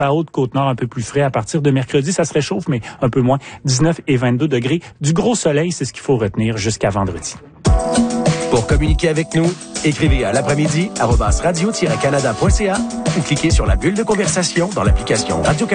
La Haute-Côte-Nord, un peu plus frais. À partir de mercredi, ça se réchauffe, mais un peu moins. 19 et 22 degrés. Du gros soleil, c'est ce qu'il faut retenir jusqu'à vendredi. Pour communiquer avec nous, écrivez à l'après-midi @radio-canada.ca ou cliquez sur la bulle de conversation dans l'application Radio-Canada.